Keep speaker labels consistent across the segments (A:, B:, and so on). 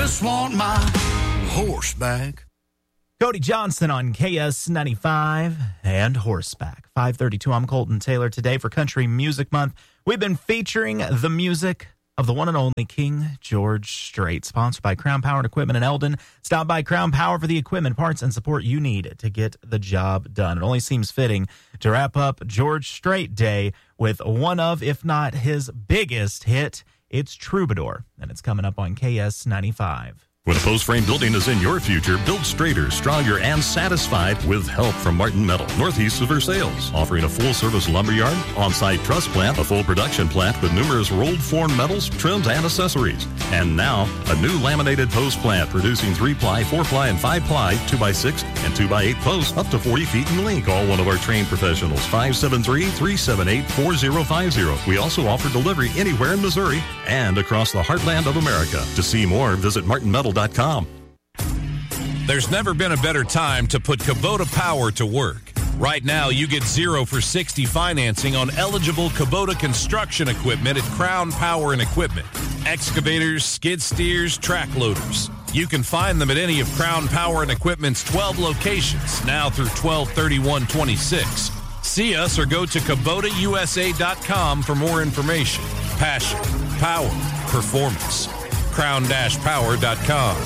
A: just want my horse back.
B: Cody Johnson on KS95 and Horseback. 5:32. I'm Colton Taylor. Today for Country Music Month, we've been featuring the music of the one and only King George Strait, sponsored by Crown Power and Equipment in Eldon. Stop by Crown Power for the equipment, parts, and support you need to get the job done. It only seems fitting to wrap up George Strait Day with one of, if not his biggest hit. It's Troubadour, and it's coming up on KS95.
C: When a post frame building is in your future, build straighter, stronger, and satisfied with help from Martin Metal, northeast of Versailles, offering a full-service lumberyard, on-site truss plant, a full production plant with numerous rolled form metals, trims, and accessories. And now, a new laminated post plant producing 3-ply, 4-ply, and 5-ply, 2x6, and 2x8 posts up to 40 feet in length. Call one of our trained professionals, 573-378-4050. We also offer delivery anywhere in Missouri and across the heartland of America. To see more, visit martinmetal.com.
D: There's never been a better time to put Kubota Power to work. Right now, you get 0 for 60 financing on eligible Kubota construction equipment at Crown Power and Equipment. Excavators, skid steers, track loaders. You can find them at any of Crown Power and Equipment's 12 locations, now through 12/31/26. See us or go to KubotaUSA.com for more information. Passion, power, performance. crown-power.com.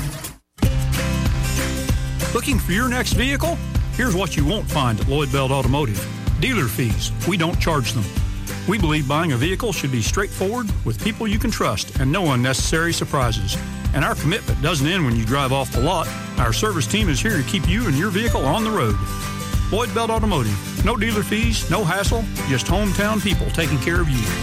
E: Looking for your next vehicle? Here's what you won't find at Lloyd Belt Automotive. Dealer fees. We don't charge them. We believe buying a vehicle should be straightforward with people you can trust and no unnecessary surprises. And our commitment doesn't end when you drive off the lot. Our service team is here to keep you and your vehicle on the road. Lloyd Belt Automotive. No dealer fees, no hassle, just hometown people taking care of you.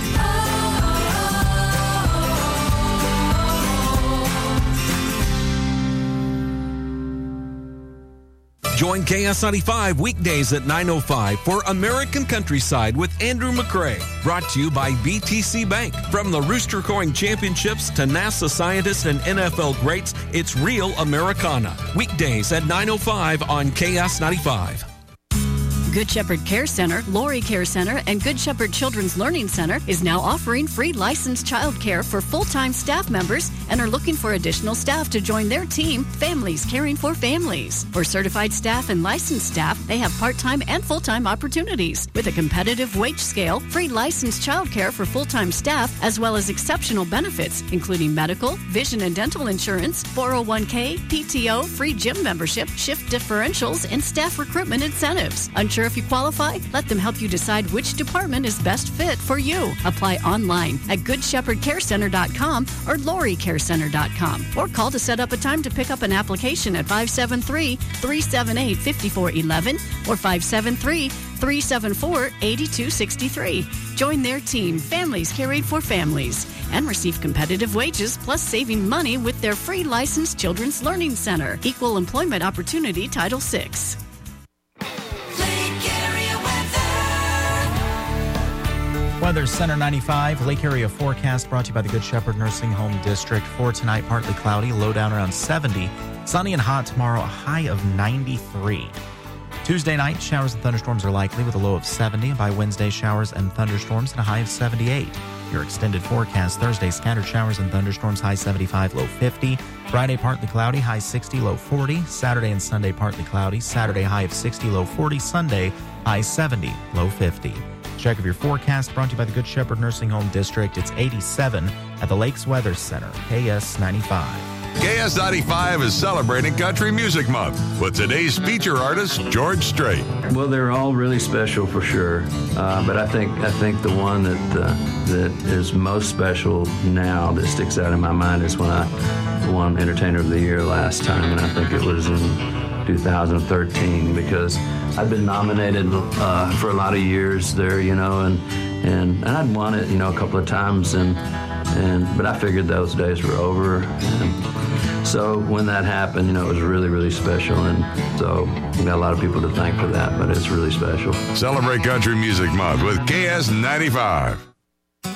F: Join KS95 weekdays at 9:05 for American Countryside with Andrew McCrae. Brought to you by BTC Bank. From the Rooster Crowing Championships to NASA scientists and NFL greats, it's real Americana. Weekdays at 9:05 on KS95.
G: Good Shepherd Care Center, Lori Care Center, and Good Shepherd Children's Learning Center is now offering free licensed child care for full-time staff members and are looking for additional staff to join their team, Families Caring for Families. For certified staff and licensed staff, they have part-time and full-time opportunities. With a competitive wage scale, free licensed child care for full-time staff, as well as exceptional benefits, including medical, vision and dental insurance, 401k, PTO, free gym membership, shift differentials, and staff recruitment incentives. Unsure if you qualify? Let them help you decide which department is best fit for you. Apply online at goodshepherdcarecenter.com or loricarecenter.com or call to set up a time to pick up an application at 573-378-5411 or 573-374-8263. Join their team, Families Caring for Families, and receive competitive wages plus saving money with their free licensed Children's Learning Center. Equal Employment Opportunity Title VI.
B: Weather Center 95, Lake Area forecast brought to you by the Good Shepherd Nursing Home District. For tonight, partly cloudy, low down around 70. Sunny and hot tomorrow, a high of 93. Tuesday night, showers and thunderstorms are likely with a low of 70. By Wednesday, showers and thunderstorms and a high of 78. Your extended forecast Thursday, scattered showers and thunderstorms, high 75, low 50. Friday, partly cloudy, high 60, low 40. Saturday and Sunday, partly cloudy. Saturday, high of 60, low 40. Sunday, high 70, low 50. Check of your forecast brought to you by the Good Shepherd Nursing Home District. It's 87 at the Lakes Weather Center, KS95.
H: KS95 is celebrating Country Music Month with today's feature artist, George Strait.
I: Well, they're all really special for sure, but I think the one that is most special now that sticks out in my mind is when I won Entertainer of the Year last time, and I think it was in 2013 because I'd been nominated for a lot of years there, you know, and I'd won it, you know, a couple of times, but I figured those days were over. And so when that happened, you know, it was really, really special, and so we got a lot of people to thank for that, but it's really special.
H: Celebrate Country Music Month with KS95.